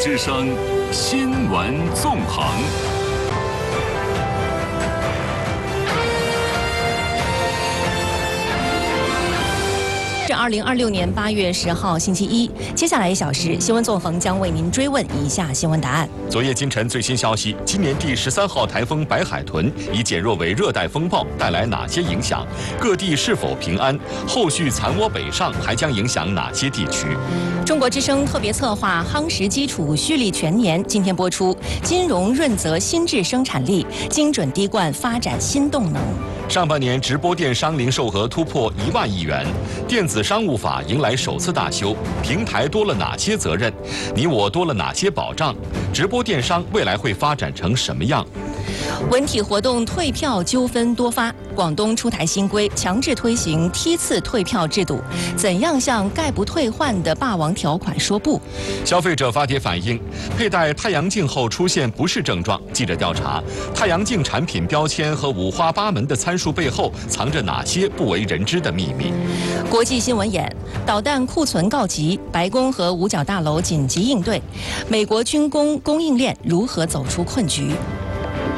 之声新闻纵横。 是2026年8月10号星期一，接下来1小时，新闻纵横将为您追问以下新闻答案。 昨夜今晨最新消息，今年第13号台风白海豚已减弱为热带风暴，带来哪些影响？各地是否平安？后续残涡北上还将影响哪些地区？ 中国之声特别策划夯实基础蓄力全年今天播出，金融润泽新质生产力，精准滴灌发展新动能。 上半年直播电商零售额突破1万亿元，电子商务法迎来首次大修，平台多了哪些责任？你我多了哪些保障？直播电商未来会发展成什么样？ 文体活动退票纠纷多发，广东出台新规，强制推行梯次退票制度。怎样向概不退换的霸王条款说不？ 消费者发帖反映，佩戴太阳镜后出现不适症状。记者调查，太阳镜产品标签和五花八门的参数背后藏着哪些不为人知的秘密？ 国际新闻眼，导弹库存告急，白宫和五角大楼紧急应对，美国军工供应链如何走出困局？